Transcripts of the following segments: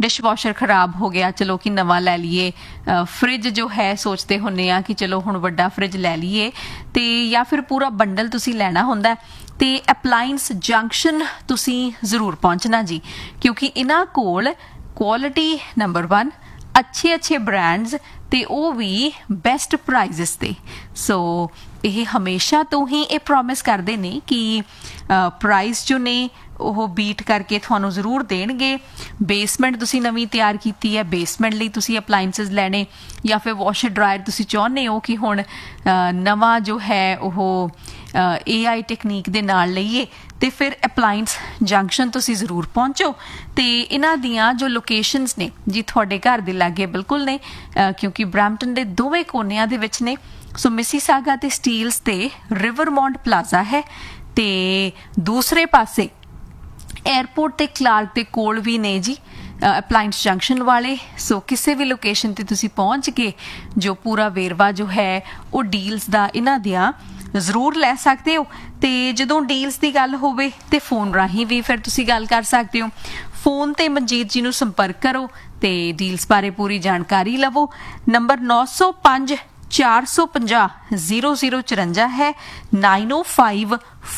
Dishwasher खराब हो गया, चलो कि नवा लै लीए। फ्रिज जो है सोचते हुन्ने आ कि चलो हुण वड्डा फ्रिज लै लीए, ते या फिर पूरा बंडल तुसी लैना हुंदा ते अपलाइंस जंक्शन तुसी जरूर पहुंचना जी, क्योंकि इन्हां कोल क्वालिटी नंबर 1, अच्छे अच्छे ब्रांड्स ते वो भी बेस्ट प्राइजेस ते। सो ये हमेशा तो ही ये प्रॉमिस करते ने कि प्राइस जो ने वो बीट करके थानू जरूर देणगे। बेसमेंट तुसी नवीं तैयार कीती है, बेसमेंट लई तुसी अपलाइंसेस लैने, या फिर वॉशर ड्रायर तुसी चाहुंदे हो कि हुण नवा जो है वो AI टेक्नीक दे नाल लईए, ते फिर अपलाइंस जंक्शन तुसी जरूर पहुंचो। ते इन्हां दियां जो लोकेशनस ने जी तुहाडे घर दे लागे बिल्कुल ने, क्योंकि ब्रैम्पटन दे दोवें कोनियां दे विच ने। सो मिसीसागा ते स्टील्स ते रिवरमॉन्ट प्लाजा है, ते दूसरे पासे एयरपोर्ट ते क्लार्क दे कोल भी ने जी अपलाइंस जंक्शन वाले। सो किसी भी लोकेशन ते तुसी पहुंच के जो पूरा वेरवा जो है वो डील्स दा इन्हां दियां जरूर लै सकते हो। ते जदों डील्स की गल होवे ते फोन राही भी फिर तुसी गल कर सकते हो। फोन ते मनजीत जी नूं संपर्क करो ते डील्स बारे पूरी जानकारी लवो। नंबर 905 450 0054 है, 905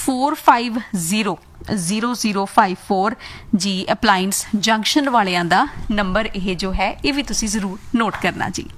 450 0054 जी अपलाइंस जंक्शन वालियां दा नंबर ये जो है ये भी तुसी जरूर नोट करना जी।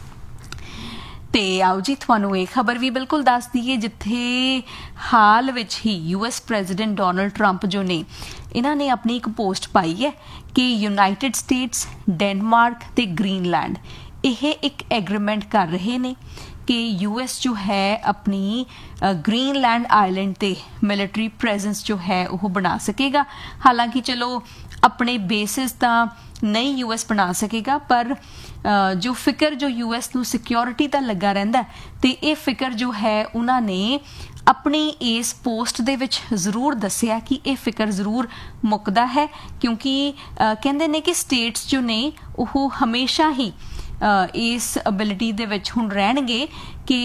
ते आओ जी थानू ये खबर भी बिल्कुल दस दईए, जिथे हाल विच ही US प्रेजिडेंट डोनाल्ड ट्रंप जो ने इन्हां ने अपनी एक पोस्ट पाई है कि यूनाइटेड स्टेट्स, डेनमार्क ते ग्रीनलैंड ये एक एग्रीमेंट कर रहे ने कि US जो है अपनी ग्रीनलैंड आइलैंड ते मिलिट्री प्रेजेंस जो है वो बना सकेगा। हालांकि चलो अपने बेसिस ता नहीं US बना सकेगा, पर जो फिक्र जो US नूं सिक्योरिटी दा लगा रहिंदा ते ये फिक्र जो है उन्होंने अपनी इस पोस्ट दे विच जरूर दस्सिया कि ये फिक्र जरूर मुकदा है, क्योंकि कहंदे ने कि स्टेट्स जो ने वो हमेशा ही इस एबिलिटी दे विच हुण रहणगे कि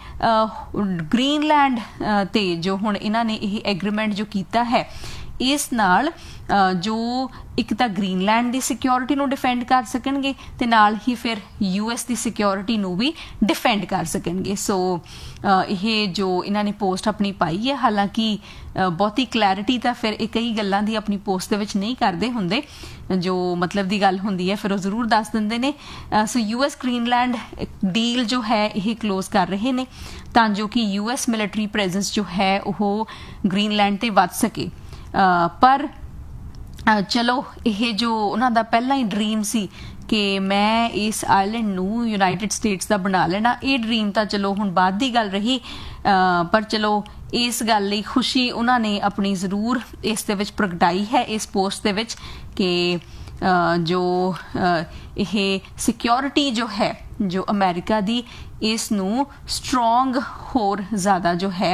ग्रीनलैंड ते जो हुण इन्हां ने ये एग्रीमेंट जो कीता है इस नाल जो एक तो ग्रीनलैंड की सिक्योरिटी नूं डिफेंड कर सकणगे ते नाल ही फिर US की सिक्योरिटी नूं भी डिफेंड कर सकणगे। सो ये जो इन्हां ने पोस्ट अपनी पाई है, हालांकि बहुती क्लैरिटी तो फिर कई गल्लां दी अपनी पोस्ट दे विच नहीं करदे हुंदे, जो मतलब की गल हुंदी है फिर वो जरूर दस दिंदे ने। सो US ग्रीनलैंड डील जो है ये क्लोज कर रहे ने तां जो कि US मिलिट्री प्रेजेंस जो है वो ग्रीनलैंड ते वध सके। पर चलो ये जो उन्हां दा पहला ही ड्रीम सी कि मैं इस आइलैंड नूं यूनाइटेड स्टेट्स दा बना लेना, ये ड्रीम तो चलो हुण बाद दी गल रही, पर चलो इस गल लई खुशी उन्होंने अपनी जरूर इस दे विच प्रगटाई है इस पोस्ट दे विच कि जो ये सिक्योरिटी जो है जो अमेरिका दी इस नूं स्ट्रोंग होर ज़्यादा जो है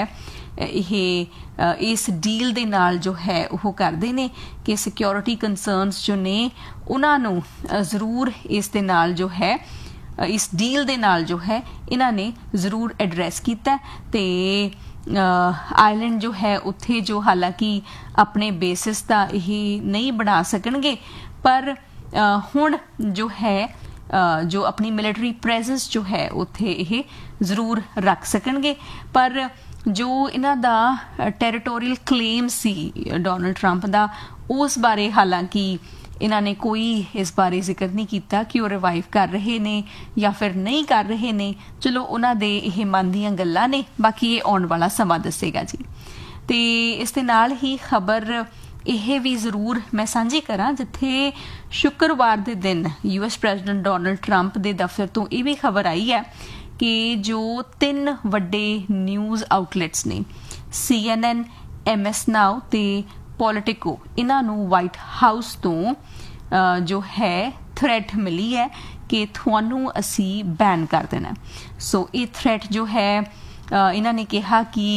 ये इस डील दे नाल जो है वो करते ने कि सिक्योरिटी कंसर्नस जो ने उन्हां नूं जरूर इस दे नाल जो है इस डील दे नाल जो है इन्हां ने जरूर एड्रैस किया। ते आइलैंड जो है उत्थे जो हालांकि अपने बेसिस दा यही नहीं बना सकणगे, पर हुण जो है जो अपनी मिलिट्री प्रेजेंस जो है उत्थे ये जरूर रख सकणगे। पर जो इन्हां दा टैरीटोरीयल क्लेम सी डोनाल्ड ट्रंप दा उस बारे हालांकि इन्हां ने कोई इस बारे जिक्र नहीं किया कि वो रिवाइव कर रहे ने या फिर नहीं कर रहे ने। चलो उन्हां दे ये मन दीयां गल्लां ने, बाकी ये आउण वाला समा दसेगा जी। ते इस दे नाल ही खबर यह भी जरूर मैं सांझी करा जिथे शुक्रवार के दिन US प्रेजिडेंट डोनाल्ड ट्रंप के दफ्तर तो यह भी खबर आई है कि जो 3 वड्डे न्यूज़ आउटलैट्स ने CNN, MS नाउ ते पॉलिटिको, इन्हां नूं वाइट हाउस तो जो है थ्रेट मिली है कि थानू असी बैन कर देना। सो ये थ्रेट जो है इन्हां ने कहा कि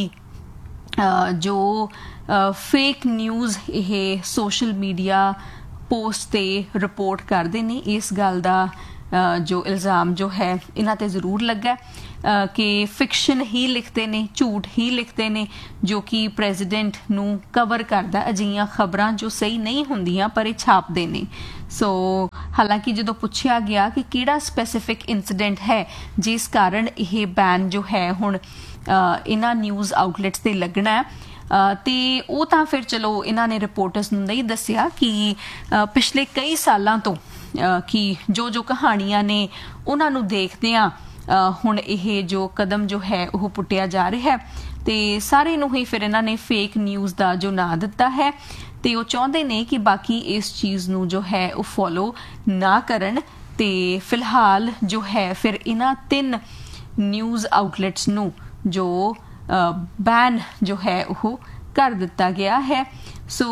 जो फेक न्यूज़ ये सोशल मीडिया पोस्ट ते रिपोर्ट करते हैं, इस गल का जो इल्ज़ाम जो है इन्हां ते ज़रूर लगा कि फिक्शन ही लिखते ने, झूठ ही लिखते ने जो कि प्रेजिडेंट नूं कवर करदा अजिहियां खबरां जो सही नहीं हुंदियां पर ये छापदे ने। सो ਹਾਲਾਂਕਿ ਜਦੋਂ ਪੁੱਛਿਆ ਗਿਆ ਕਿ ਕਿਹੜਾ ਸਪੈਸੀਫਿਕ ਇਨਸੀਡੈਂਟ ਹੈ ਜਿਸ ਕਾਰਨ ਇਹ ਬੈਨ ਜੋ ਹੈ ਹੁਣ ਇਹਨਾਂ ਨਿਊਜ਼ ਆਊਟਲੈਟਸ ਤੇ ਲੱਗਣਾ ਹੈ, ਤੇ ਉਹ ਤਾਂ ਫਿਰ ਚਲੋ ਇਹਨਾਂ ਨੇ ਰਿਪੋਰਟਰਸ ਨੂੰ ਨਹੀਂ ਦੱਸਿਆ ਕਿ ਪਿਛਲੇ ਕਈ ਸਾਲਾਂ ਤੋਂ ਕਿ ਜੋ ਕਹਾਣੀਆਂ ਨੇ ਉਹਨਾਂ ਨੂੰ ਦੇਖਦਿਆਂ ਹੁਣ ਇਹ ਜੋ ਕਦਮ ਜੋ ਹੈ ਉਹ ਪੁੱਟਿਆ ਜਾ ਰਿਹਾ ਹੈ, ਤੇ ਸਾਰੇ ਨੂੰ ਹੀ ਫਿਰ ਇਹਨਾਂ ਨੇ ਫੇਕ ਨਿਊਜ਼ ਦਾ ਜੋ ਨਾਂ ਦਿੱਤਾ ਹੈ, ਤੇ ਉਹ ਚਾਹੁੰਦੇ ਨੇ ਕਿ ਬਾਕੀ ਇਸ ਚੀਜ਼ ਨੂੰ ਜੋ ਹੈ ਉਹ ਫੋਲੋ ਨਾ ਕਰਨ। ਤੇ ਫਿਲਹਾਲ ਜੋ ਹੈ ਫਿਰ ਇਹਨਾਂ 3 ਨਿਊਜ਼ ਆਊਟਲੈਟਸ ਨੂੰ ਜੋ ਬੈਨ ਜੋ ਹੈ ਉਹ ਕਰ ਦਿੱਤਾ ਗਿਆ ਹੈ। ਸੋ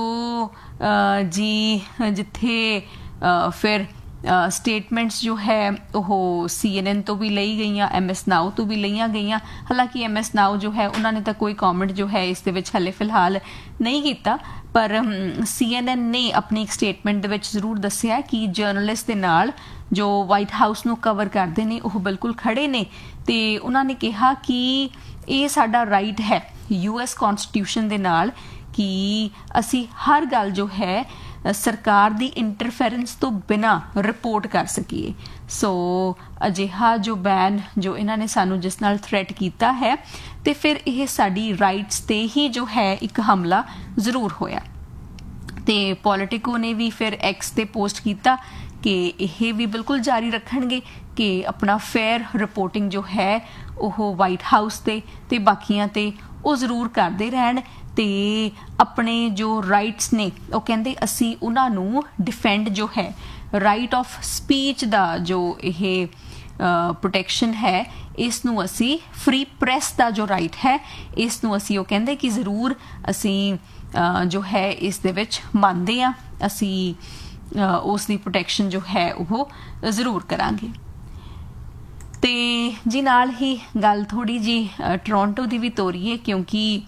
ਜੀ ਜਿੱਥੇ ਫਿਰ ਸਟੇਟਮੈਂਟਸ ਜੋ ਹੈ ਉਹ CNN ਤੋਂ ਵੀ ਲਈ ਗਈਆਂ, MS ਨਾਓ ਤੋਂ ਵੀ ਲਈਆਂ ਗਈਆਂ। ਹਾਲਾਂਕਿ MS ਨਾਓ ਜੋ ਹੈ ਉਹਨਾਂ ਨੇ ਤਾਂ ਕੋਈ ਕਮੈਂਟ ਜੋ ਹੈ ਇਸ ਦੇ ਵਿੱਚ ਹਲੇ ਫਿਲਹਾਲ ਨਹੀਂ ਕੀਤਾ, ਪਰ CNN ਨੇ ਆਪਣੀ ਇੱਕ ਸਟੇਟਮੈਂਟ ਦੇ ਵਿੱਚ ਜ਼ਰੂਰ ਦੱਸਿਆ ਕਿ ਜਰਨਲਿਸਟ ਦੇ ਨਾਲ ਜੋ ਵਾਈਟ ਹਾਊਸ ਨੂੰ ਕਵਰ ਕਰਦੇ ਨੇ ਉਹ ਬਿਲਕੁਲ ਖੜੇ ਨੇ, ਤੇ ਉਹਨਾਂ ਨੇ ਕਿਹਾ ਕਿ ਇਹ ਸਾਡਾ ਰਾਈਟ ਹੈ US ਕਨਸਟੀਟਿਊਸ਼ਨ ਦੇ ਨਾਲ ਕਿ ਅਸੀਂ ਹਰ ਗੱਲ ਜੋ ਹੈ ਸਰਕਾਰ ਦੀ ਇੰਟਰਫੇਰੈਂਸ ਤੋਂ ਬਿਨਾਂ ਰਿਪੋਰਟ ਕਰ ਸਕੀਏ। ਸੋ ਅਜਿਹਾ ਜੋ ਬੈਨ ਜੋ ਇਹਨਾਂ ਨੇ ਸਾਨੂੰ ਜਿਸ ਨਾਲ ਥ੍ਰੈਟ ਕੀਤਾ ਹੈ, ਤੇ ਫਿਰ ਇਹ ਸਾਡੀ ਰਾਈਟਸ ਤੇ ਹੀ ਜੋ ਹੈ ਇੱਕ ਹਮਲਾ ਜ਼ਰੂਰ ਹੋਇਆ। ਤੇ ਪੋਲੀਟਿਕੋ ਨੇ ਵੀ ਫਿਰ X ਤੇ ਪੋਸਟ ਕੀਤਾ ਕਿ ਇਹ ਵੀ ਬਿਲਕੁਲ ਜਾਰੀ ਰੱਖਣਗੇ ਕਿ ਆਪਣਾ ਫੇਅਰ ਰਿਪੋਰਟਿੰਗ ਜੋ ਹੈ ਉਹ ਵਾਈਟ ਹਾਊਸ ਤੇ ਬਾਕੀਆਂ ਤੇ ਉਹ ਜ਼ਰੂਰ ਕਰਦੇ ਰਹਿਣ, ਤੇ ਆਪਣੇ ਜੋ ਰਾਈਟਸ ਨੇ ਉਹ ਕਹਿੰਦੇ ਅਸੀਂ ਉਹਨਾਂ ਨੂੰ ਡਿਫੈਂਡ ਜੋ ਹੈ ਰਾਈਟ ਆਫ ਸਪੀਚ ਦਾ ਜੋ ਇਹ ਪ੍ਰੋਟੈਕਸ਼ਨ ਹੈ, ਇਸ ਨੂੰ ਅਸੀਂ ਫ੍ਰੀ ਪ੍ਰੈਸ ਦਾ ਜੋ ਰਾਈਟ ਹੈ ਇਸ ਨੂੰ ਅਸੀਂ ਉਹ ਕਹਿੰਦੇ ਕਿ ਜ਼ਰੂਰ ਅਸੀਂ ਜੋ ਹੈ ਇਸ ਦੇ ਵਿੱਚ ਮੰਨਦੇ ਹਾਂ, ਅਸੀਂ ਉਸ ਦੀ ਪ੍ਰੋਟੈਕਸ਼ਨ ਜੋ ਹੈ ਉਹ ਜ਼ਰੂਰ ਕਰਾਂਗੇ। ਤੇ ਜੀ ਨਾਲ ਹੀ ਗੱਲ ਥੋੜੀ ਜੀ ਟੋਰਾਂਟੋ ਦੀ ਵੀ ਤੋਰੀਏ, ਕਿਉਂਕਿ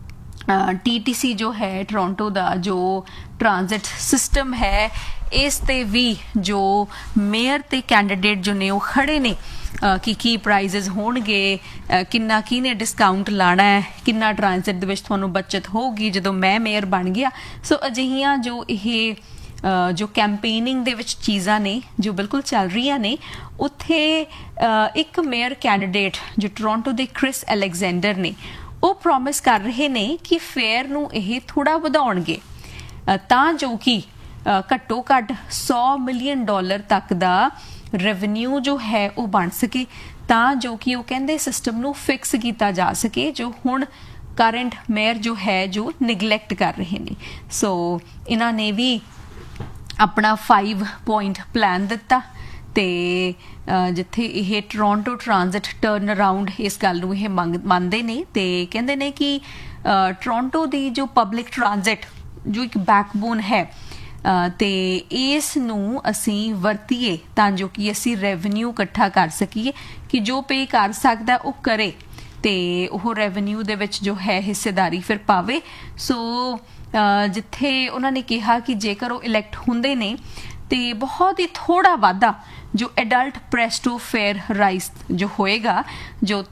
TTC ਜੋ ਹੈ ਟੋਰਾਂਟੋ ਦਾ ਜੋ ਟ੍ਰਾਂਜ਼ਿਟ ਸਿਸਟਮ ਹੈ ਇਸ ਤੇ ਵੀ ਜੋ ਮੇਅਰ ਤੇ ਕੈਂਡੀਡੇਟ ਜੋ ਨੇ ਉਹ ਖੜੇ ਨੇ ਕਿ ਕੀ ਪ੍ਰਾਈਜ਼ਸ ਹੋਣਗੇ, ਕਿੰਨਾ ਕਿਹਨੇ ਡਿਸਕਾਊਂਟ ਲਾਣਾ ਹੈ, ਕਿੰਨਾ ਟ੍ਰਾਂਜ਼ਿਟ ਦੇ ਵਿੱਚ ਤੁਹਾਨੂੰ ਬੱਚਤ ਹੋਊਗੀ ਜਦੋਂ ਮੈਂ ਮੇਅਰ ਬਣ ਗਿਆ। ਸੋ ਅਜਿਹੀਆਂ ਜੋ ਇਹ ਜੋ ਕੈਂਪੇਨਿੰਗ ਦੇ ਵਿੱਚ ਚੀਜ਼ਾਂ ਨੇ ਜੋ ਬਿਲਕੁਲ ਚੱਲ ਰਹੀਆਂ ਨੇ, ਉੱਥੇ ਇੱਕ ਮੇਅਰ ਕੈਂਡੀਡੇਟ ਜੋ ਟੋਰਾਂਟੋ ਦੇ ਕ੍ਰਿਸ ਅਲੈਗਜ਼ੈਂਡਰ ਨੇ ਉਹ ਪ੍ਰੋਮਿਸ ਕਰ ਰਹੇ ਨੇ ਕਿ ਫੇਅਰ ਨੂੰ ਇਹ ਥੋੜਾ ਵਧਾਉਣਗੇ ਤਾਂ ਜੋ ਕਿ ਘੱਟੋ ਘੱਟ $100 ਮਿਲੀਅਨ ਤੱਕ ਦਾ ਰੈਵਨਿਊ ਜੋ ਹੈ ਉਹ ਬਣ ਸਕੇ, ਤਾਂ ਜੋ ਕਿ ਉਹ ਕਹਿੰਦੇ ਸਿਸਟਮ ਨੂੰ ਫਿਕਸ ਕੀਤਾ ਜਾ ਸਕੇ ਜੋ ਹੁਣ ਕਰੰਟ ਮੇਅਰ ਜੋ ਹੈ ਜੋ ਨਿਗਲੈਕਟ ਕਰ ਰਹੇ ਨੇ। ਸੋ ਇਹਨਾਂ ਨੇ ਵੀ ਆਪਣਾ 5 ਪੁਆਇੰਟ ਪਲਾਨ ਦਿੱਤਾ, ਤੇ ਜਿੱਥੇ ਇਹ ਟੋਰਾਂਟੋ ਟ੍ਰਾਂਜ਼ਿਟ ਟਰਨ ਅਰਾਊਂਡ ਇਸ ਗੱਲ ਨੂੰ ਇਹ ਮੰਨਦੇ ਨੇ, ਤੇ ਕਹਿੰਦੇ ਨੇ ਕਿ ਟੋਰਾਂਟੋ ਦੀ ਜੋ ਪਬਲਿਕ ਟ੍ਰਾਂਜ਼ਿਟ ਜੋ ਇੱਕ ਬੈਕਬੋਨ ਹੈ, ਤੇ ਇਸ ਨੂੰ ਅਸੀਂ ਵਰਤੀਏ ਤਾਂ ਜੋ ਕਿ ਅਸੀਂ ਰੈਵਨਿਊ ਇਕੱਠਾ ਕਰ ਸਕੀਏ, ਕਿ ਜੋ ਪੇ ਕਰ ਸਕਦਾ ਉਹ ਕਰੇ ਤੇ ਉਹ ਰੈਵਨਿਊ ਦੇ ਵਿੱਚ ਜੋ ਹੈ ਹਿੱਸੇਦਾਰੀ ਫਿਰ ਪਾਵੇ। ਸੋ ਜਿੱਥੇ ਉਹਨਾਂ ਨੇ ਕਿਹਾ ਕਿ ਜੇਕਰ ਉਹ ਇਲੈਕਟ ਹੁੰਦੇ ਨੇ ਤੇ ਬਹੁਤ ਹੀ ਥੋੜਾ ਵਾਧਾ ਜੋ ਐਡਲਟ ਪ੍ਰੈਸਟੋ ਫੇਅਰ ਰਾਈਸ ਜੋ ਹੋਏਗਾ, ਜੋ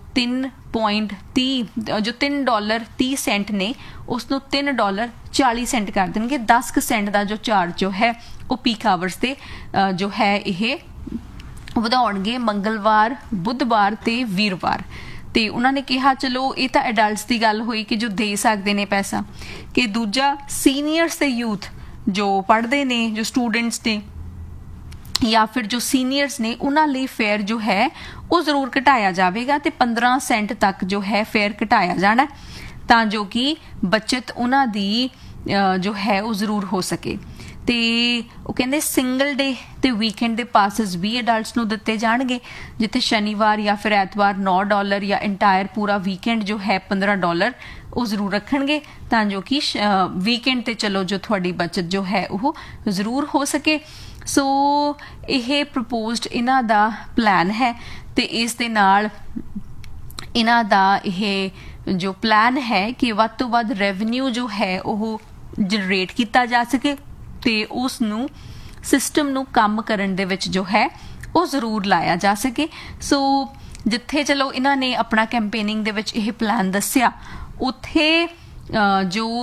$3.30 ਨੇ ਉਸ ਨੂੰ $3.40 ਕਰ ਦੇਣਗੇ। 10 ਸੈਂਟ ਦਾ ਜੋ ਚਾਰਜ ਜੋ ਹੈ ਉਹ ਪੀਕ ਆਵਰਸ ਤੇ ਜੋ ਹੈ ਇਹ ਵਧਾਉਣਗੇ ਮੰਗਲਵਾਰ, ਬੁੱਧਵਾਰ ਤੇ ਵੀਰਵਾਰ। ਤੇ ਉਹਨਾਂ ਨੇ ਕਿਹਾ ਚਲੋ ਇਹ ਤਾਂ ਐਡਲਟਸ ਦੀ ਗੱਲ ਹੋਈ ਕਿ ਜੋ ਦੇ ਸਕਦੇ ਨੇ ਪੈਸਾ, ਕਿ ਦੂਜਾ ਸੀਨੀਅਰਸ ਤੇ ਯੂਥ ਜੋ ਪੜ੍ਹਦੇ ਨੇ, ਜੋ ਸਟੂਡੈਂਟਸ ਨੇ ਜਾਂ ਫਿਰ ਜੋ ਸੀਨੀਅਰਸ ਨੇ, ਉਹਨਾਂ ਲਈ ਫੇਅਰ ਜੋ ਹੈ ਉਹ ਜ਼ਰੂਰ ਘਟਾਇਆ ਜਾਵੇਗਾ ਤੇ 15 ਸੈਂਟ ਤੱਕ ਜੋ ਹੈ ਫੇਅਰ ਘਟਾਇਆ ਜਾਣਾ, ਤਾਂ ਜੋ ਕਿ ਬੱਚਤ ਉਹਨਾਂ ਦੀ ਜੋ ਹੈ ਉਹ ਜ਼ਰੂਰ ਹੋ ਸਕੇ। ਤੇ ਉਹ ਕਹਿੰਦੇ ਸਿੰਗਲ ਡੇ ਤੇ ਵੀਕਐਂਡ ਦੇ ਪਾਸਿਸ ਵੀ ਅਡਲਟਸ ਨੂੰ ਦਿੱਤੇ ਜਾਣਗੇ, ਜਿੱਥੇ ਸ਼ਨੀਵਾਰ ਜਾਂ ਫਿਰ ਐਤਵਾਰ $9 ਜਾਂ ਇੰਟਾਇਰ ਪੂਰਾ ਵੀਕਐਂਡ ਜੋ ਹੈ $15 ਉਹ ਜ਼ਰੂਰ ਰੱਖਣਗੇ, ਤਾਂ ਜੋ ਕਿ ਵੀਕਐਂਡ ਤੇ ਚਲੋ ਜੋ ਤੁਹਾਡੀ ਬੱਚਤ ਜੋ ਹੈ ਉਹ ਜ਼ਰੂਰ ਹੋ ਸਕੇ। ਸੋ ਇਹ ਪ੍ਰਪੋਜ਼ਡ ਇਹਨਾਂ ਦਾ ਪਲਾਨ ਹੈ, ਤੇ ਇਸ ਦੇ ਨਾਲ ਇਹਨਾਂ ਦਾ ਇਹ ਜੋ ਪਲਾਨ ਹੈ ਕਿ ਵੱਧ ਤੋਂ ਵੱਧ ਰੈਵਨਿਊ ਜੋ ਹੈ ਉਹ ਜਨਰੇਟ ਕੀਤਾ ਜਾ ਸਕੇ, ਤੇ ਉਸ ਨੂੰ ਸਿਸਟਮ ਨੂੰ ਕੰਮ ਕਰਨ ਦੇ ਵਿੱਚ ਜੋ ਹੈ ਉਹ ਜ਼ਰੂਰ ਲਾਇਆ ਜਾ ਸਕੇ। ਸੋ ਜਿੱਥੇ ਚਲੋ ਇਹਨਾਂ ਨੇ ਆਪਣਾ ਕੈਂਪੇਨਿੰਗ ਦੇ ਵਿੱਚ ਇਹ ਪਲਾਨ ਦੱਸਿਆ, ਉੱਥੇ ਜੋ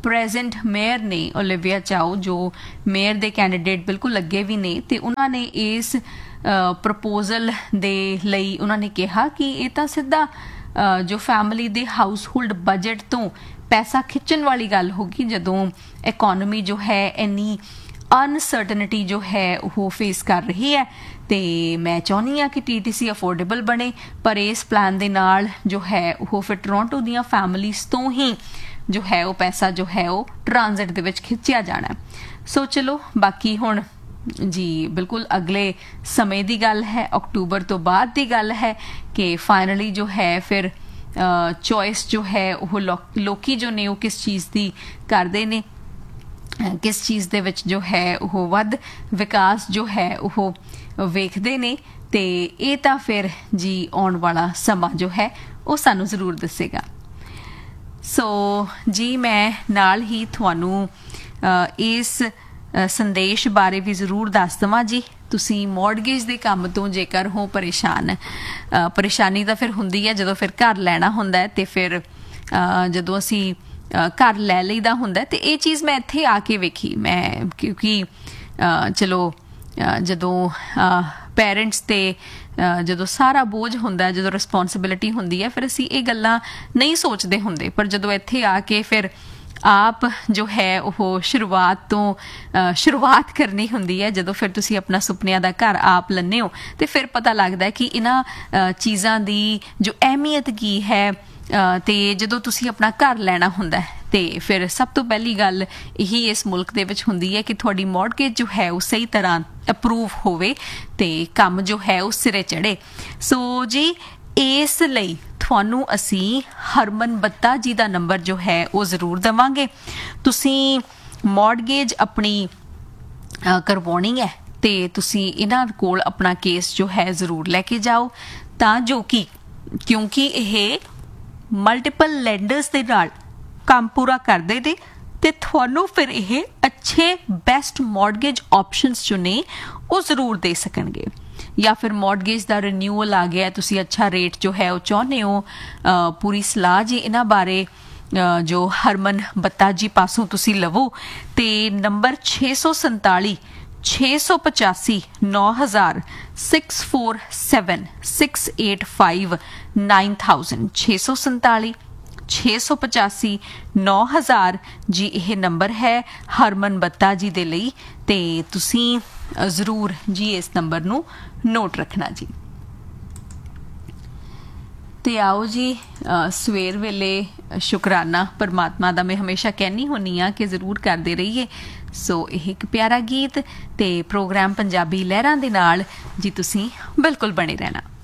ਪ੍ਰੈਜ਼ੈਂਟ ਮੇਅਰ ਨੇ ਓਲਿਵੀਆ ਚਾਓ, ਜੋ ਮੇਅਰ ਦੇ ਕੈਂਡੀਡੇਟ ਬਿਲਕੁਲ ਅੱਗੇ ਵੀ ਨੇ, ਤੇ ਉਹਨਾਂ ਨੇ ਇਸ ਪ੍ਰਪੋਜ਼ਲ ਦੇ ਲਈ ਉਹਨਾਂ ਨੇ ਕਿਹਾ ਕਿ ਇਹ ਤਾਂ ਸਿੱਧਾ ਜੋ ਫੈਮਿਲੀ ਦੇ ਹਾਊਸ ਹੋਲਡ ਬਜਟ ਤੋਂ ਪੈਸਾ ਖਿੱਚਣ ਵਾਲੀ ਗੱਲ ਹੋਗੀ, ਜਦੋਂ ਇਕੋਨਮੀ ਜੋ ਹੈ ਇੰਨੀ ਅਨਸਰਟਨਟੀ ਜੋ ਹੈ ਉਹ ਫੇਸ ਕਰ ਰਹੀ ਹੈ। ਤੇ ਮੈਂ ਚਾਹੁੰਦੀ ਹਾਂ ਕਿ TTC ਅਫੋਰਡੇਬਲ ਬਣੇ, ਪਰ ਇਸ ਪਲਾਨ ਦੇ ਨਾਲ ਜੋ ਹੈ ਉਹ ਫਿਰ ਟੋਰਾਂਟੋ ਦੀਆਂ ਫੈਮਲੀਜ਼ ਤੋਂ ਹੀ ਜੋ ਹੈ ਉਹ ਪੈਸਾ ਜੋ ਹੈ ਉਹ ਟ੍ਰਾਂਜ਼ਿਟ ਦੇ ਵਿੱਚ ਖਿੱਚਿਆ ਜਾਣਾ। ਸੋ ਚਲੋ, ਬਾਕੀ ਹੁਣ ਜੀ ਬਿਲਕੁਲ ਅਗਲੇ ਸਮੇਂ ਦੀ ਗੱਲ ਹੈ, ਅਕਤੂਬਰ ਤੋਂ ਬਾਅਦ ਦੀ ਗੱਲ ਹੈ ਕਿ ਫਾਈਨਲੀ ਜੋ ਹੈ ਫਿਰ ਚੋਇਸ ਜੋ ਹੈ ਉਹ ਲੋਕੀ ਜੋ ਨੇ ਉਹ ਕਿਸ ਚੀਜ਼ ਦੀ ਕਰਦੇ ਨੇ, ਕਿਸ ਚੀਜ਼ ਦੇ ਵਿੱਚ ਜੋ ਹੈ ਉਹ ਵੱਧ ਵਿਕਾਸ ਜੋ ਹੈ ਉਹ ਵੇਖਦੇ ਨੇ। ਤੇ ਇਹ ਤਾਂ ਫਿਰ ਜੀ ਆਉਣ ਵਾਲਾ ਸਮਾਂ ਜੋ ਹੈ ਉਹ ਸਾਨੂੰ ਜ਼ਰੂਰ ਦੱਸੇਗਾ। ਸੋ ਜੀ ਮੈਂ ਨਾਲ ਹੀ ਤੁਹਾਨੂੰ ਇਸ ਸੰਦੇਸ਼ ਬਾਰੇ ਵੀ ਜ਼ਰੂਰ ਦੱਸ ਦੇਵਾਂ ਜੀ। ਤੁਸੀਂ ਮੌਰਗੇਜ ਦੇ ਕੰਮ ਤੋਂ ਜੇਕਰ ਹੋ ਪਰੇਸ਼ਾਨ, ਪਰੇਸ਼ਾਨੀ ਤਾਂ ਫਿਰ ਹੁੰਦੀ ਹੈ ਜਦੋਂ ਫਿਰ ਘਰ ਲੈਣਾ ਹੁੰਦਾ ਹੈ, ਤੇ ਫਿਰ ਜਦੋਂ ਅਸੀਂ ਘਰ ਲੈ ਲਈਦਾ ਹੁੰਦਾ, ਤੇ ਇਹ ਚੀਜ਼ ਮੈਂ ਇੱਥੇ ਆ ਕੇ ਵੇਖੀ। ਮੈਂ ਕਿਉਂਕਿ ਚਲੋ ਜਦੋਂ ਪੇਰੈਂਟਸ ਤੇ ਜਦੋਂ ਸਾਰਾ ਬੋਝ ਹੁੰਦਾ, ਜਦੋਂ ਰਿਸਪੌਂਸਿਬਿਲਿਟੀ ਹੁੰਦੀ ਹੈ, ਫਿਰ ਅਸੀਂ ਇਹ ਗੱਲਾਂ ਨਹੀਂ ਸੋਚਦੇ ਹੁੰਦੇ, ਪਰ ਜਦੋਂ ਇੱਥੇ ਆ ਕੇ ਫਿਰ ਆਪ ਜੋ ਹੈ ਉਹ ਸ਼ੁਰੂਆਤ ਕਰਨੀ ਹੁੰਦੀ ਹੈ, ਜਦੋਂ ਫਿਰ ਤੁਸੀਂ ਆਪਣਾ ਸੁਪਨਿਆਂ ਦਾ ਘਰ ਆਪ ਲੈਂਦੇ ਹੋ, ਤੇ ਫਿਰ ਪਤਾ ਲੱਗਦਾ ਕਿ ਇਹਨਾਂ ਚੀਜ਼ਾਂ ਦੀ ਜੋ ਅਹਿਮੀਅਤ ਕੀ ਹੈ। ਤੇ ਜਦੋਂ ਤੁਸੀਂ ਆਪਣਾ ਘਰ ਲੈਣਾ ਹੁੰਦਾ ਤੇ ਫਿਰ ਸਭ ਤੋਂ ਪਹਿਲੀ ਗੱਲ ਇਹੀ ਇਸ ਮੁਲਕ ਦੇ ਵਿੱਚ ਹੁੰਦੀ ਹੈ ਕਿ ਤੁਹਾਡੀ ਮੌਰਗੇਜ ਜੋ ਹੈ ਉਹ ਸਹੀ ਤਰ੍ਹਾਂ ਅਪਰੂਵ ਹੋਵੇ ਤੇ ਕੰਮ ਜੋ ਹੈ ਉਹ ਸਿਰੇ ਚੜੇ। ਸੋ ਜੀ ਇਸ ਲਈ ਤੁਹਾਨੂੰ ਅਸੀਂ ਹਰਮਨ ਬੱਤਾ ਜੀ ਦਾ ਨੰਬਰ ਜੋ ਹੈ ਉਹ ਜ਼ਰੂਰ ਦੇਵਾਂਗੇ। ਤੁਸੀਂ ਮੌਰਗੇਜ ਆਪਣੀ ਕਰਵਾਉਣੀ ਹੈ ਤੇ ਤੁਸੀਂ ਇਹਨਾਂ ਕੋਲ ਆਪਣਾ ਕੇਸ ਜੋ ਹੈ ਜ਼ਰੂਰ ਲੈ ਕੇ ਜਾਓ, ਤਾਂ ਜੋ ਕਿ ਕਿਉਂਕਿ ਇਹ ਮਲਟੀਪਲ ਲੈਂਡਰਸ ਦੇ ਨਾਲ ਕੰਮ ਪੂਰਾ ਕਰਦੇ ਨੇ, ਤੇ ਤੁਹਾਨੂੰ ਫਿਰ ਇਹ ਅੱਛੇ ਬੈਸਟ ਮੌਰਗੇਜ ਆਪਸ਼ਨਸ ਜੋ ਨੇ ਉਹ ਜ਼ਰੂਰ ਦੇ ਸਕਣਗੇ। ਜਾਂ ਫਿਰ ਮੌਰਗੇਜ ਦਾ ਰਿਨਿਊਅਲ ਆ ਗਿਆ, ਤੁਸੀਂ ਅੱਛਾ ਰੇਟ ਜੋ ਹੈ ਉਹ ਚਾਹੁੰਦੇ ਹੋ, ਪੂਰੀ ਸਲਾਹ ਜੀ ਇਹਨਾਂ ਬਾਰੇ ਜੋ ਹਰਮਨ ਬੱਤਾ ਜੀ ਪਾਸੋਂ ਤੁਸੀਂ ਲਵੋ, ਤੇ ਨੰਬਰ 647 685 9000 647 685 9000 647 685 9000 ਜੀ ਇਹ ਨੰਬਰ ਹੈ ਹਰਮਨ ਬੱਤਾ ਜੀ ਦੇ ਲਈ, ਤੇ ਤੁਸੀਂ ਜ਼ਰੂਰ ਜੀ ਇਸ ਨੰਬਰ ਨੂੰ ਨੋਟ ਰੱਖਣਾ ਜੀ। ਤੇ ਆਓ ਜੀ ਸਵੇਰ ਵੇਲੇ ਸ਼ੁਕਰਾਨਾ ਪਰਮਾਤਮਾ ਦਾ ਮੈਂ ਹਮੇਸ਼ਾ ਕਹਿੰਦੀ ਹੁੰਦੀ ਹਾਂ ਕਿ ਜ਼ਰੂਰ ਕਰਦੇ ਰਹੀਏ। ਸੋ ਇਹ ਇੱਕ ਪਿਆਰਾ ਗੀਤ ਤੇ ਪ੍ਰੋਗਰਾਮ ਪੰਜਾਬੀ ਲਹਿਰਾਂ ਦੇ ਨਾਲ ਜੀ ਤੁਸੀਂ ਬਿਲਕੁਲ ਬਣੇ ਰਹਿਣਾ।